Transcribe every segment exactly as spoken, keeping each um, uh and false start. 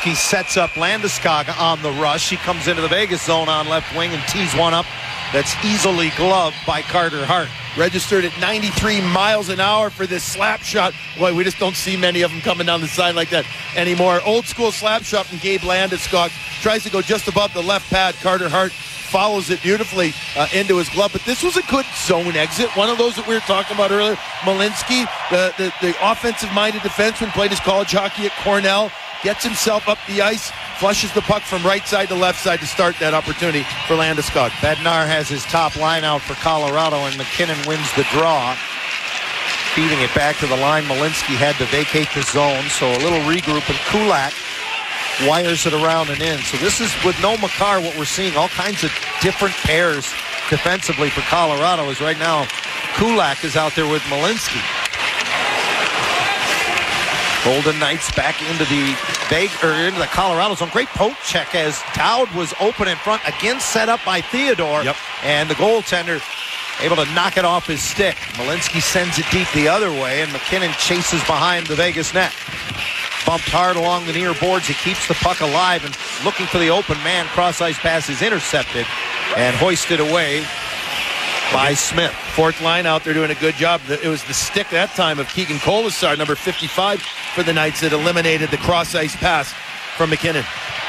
Malinsky sets up Landeskog on the rush. He comes into the Vegas zone on left wing and tees one up that's easily gloved by Carter Hart. Registered at ninety-three miles an hour for this slap shot. Boy, we just don't see many of them coming down the side like that anymore. Old school slap shot from Gabe Landeskog. Tries to go just above the left pad. Carter Hart follows it beautifully uh, into his glove. But this was a good zone exit. One of those that we were talking about earlier. Malinsky, the, the, the offensive-minded defenseman, played his college hockey at Cornell. Gets himself up the ice, flushes the puck from right side to left side to start that opportunity for Landeskog. Bednar has his top line out for Colorado, and McKinnon wins the draw. Feeding it back to the line, Malinsky had to vacate the zone, so a little regroup, and Kulak wires it around and in. So this is, with no Makar, what we're seeing, all kinds of different pairs defensively for Colorado, is right now Kulak is out there with Malinsky. Golden Knights back into the Vegas, or into the Colorado zone. Great poke check as Dowd was open in front, again set up by Theodore. Yep. And the goaltender able to knock it off his stick. Malinsky sends it deep the other way, and McKinnon chases behind the Vegas net. Bumped hard along the near boards. He keeps the puck alive and looking for the open man. Cross-ice pass is intercepted and hoisted away by Smith. Fourth line out there doing a good job. It was the stick that time of Keegan Kolasar, number fifty-five for the Knights, that eliminated the cross-ice pass from McKinnon.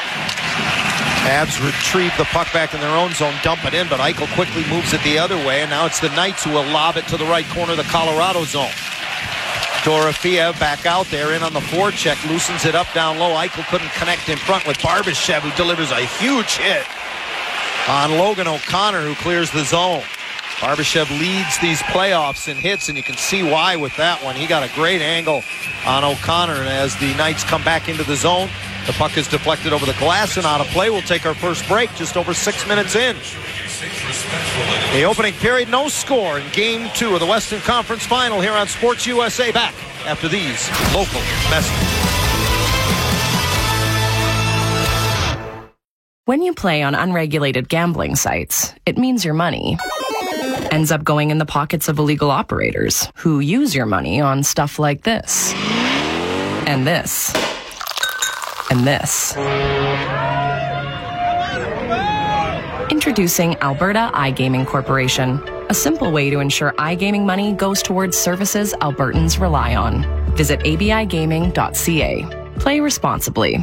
Habs retrieve the puck back in their own zone, dump it in, but Eichel quickly moves it the other way, and now it's the Knights who will lob it to the right corner of the Colorado zone. Dorofeev back out there, in on the forecheck, loosens it up down low. Eichel couldn't connect in front with Barbashev, who delivers a huge hit on Logan O'Connor, who clears the zone. Barbashev leads these playoffs in hits, and you can see why with that one. He got a great angle on O'Connor, and as the Knights come back into the zone, the puck is deflected over the glass and out of play. We'll take our first break just over six minutes in. The opening period, no score in Game two of the Western Conference Final here on Sports U S A. Back after these local messages. When you play on unregulated gambling sites, it means your money ends up going in the pockets of illegal operators who use your money on stuff like this, and this, and this. Introducing Alberta iGaming Corporation, a simple way to ensure iGaming money goes towards services Albertans rely on. Visit a b i gaming dot c a. Play responsibly.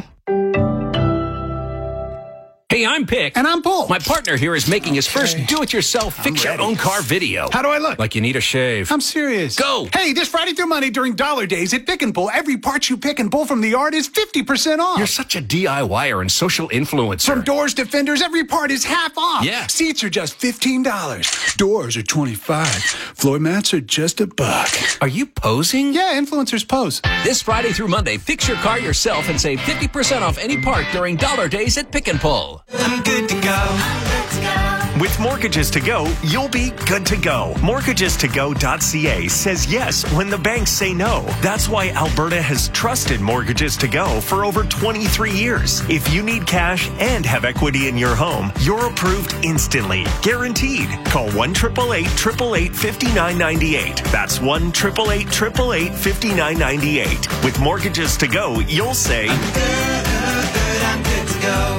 Hey, I'm Pick. And I'm Paul. My partner here is making his first Okay. do-it-yourself fix-your-own-car video. How do I look? Like you need a shave. I'm serious. Go. Hey, this Friday through Monday during Dollar Days at Pick and Pull, every part you pick and pull from the yard is fifty percent off. You're such a DIYer and social influencer. From doors to fenders, every part is half off. Yeah. Seats are just fifteen dollars. Doors are twenty-five dollars. Floor mats are just a buck. Are you posing? Yeah, influencers pose. This Friday through Monday, fix your car yourself and save fifty percent off any part during Dollar Days at Pick and Pull. I'm good to go. With Mortgages to Go, you'll be good to go. mortgages to go dot c a says yes when the banks say no. That's why Alberta has trusted Mortgages to Go for over twenty-three years. If you need cash and have equity in your home, you're approved instantly. Guaranteed. Call one eight eight eight, eight eight eight, five nine nine eight. That's one eight eight eight, eight eight eight, five nine nine eight. With Mortgages to Go, you'll say, I'm good, good, I'm good to go.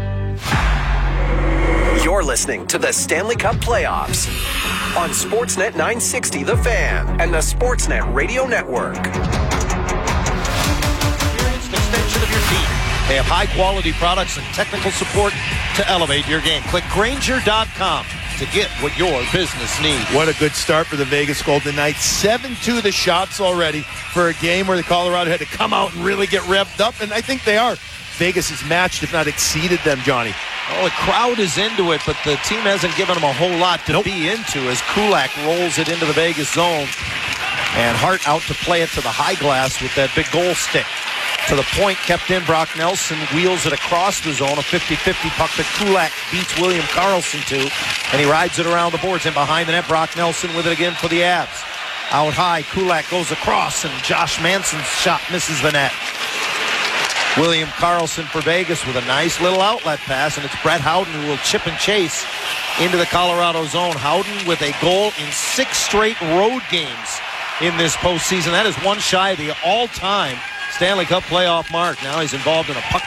You're listening to the Stanley Cup Playoffs on Sportsnet nine sixty The Fan and the Sportsnet Radio Network. It's an extension of your team. They have high-quality products and technical support to elevate your game. Click Grainger dot com to get what your business needs. What a good start for the Vegas Golden Knights. seven two the shots already for a game where the Colorado had to come out and really get revved up, and I think they are. Vegas has matched, if not exceeded them, Johnny. Well, the crowd is into it, but the team hasn't given them a whole lot to nope. be into as Kulak rolls it into the Vegas zone. And Hart out to play it to the high glass with that big goal stick. To the point, kept in. Brock Nelson wheels it across the zone. A fifty-fifty puck that Kulak beats William Karlsson to. And he rides it around the boards. And behind the net, Brock Nelson with it again for the Avs. Out high, Kulak goes across, and Josh Manson's shot misses the net. William Karlsson for Vegas with a nice little outlet pass, and it's Brett Howden who will chip and chase into the Colorado zone. Howden with a goal in six straight road games in this postseason. That is one shy of the all-time Stanley Cup playoff mark. Now he's involved in a puck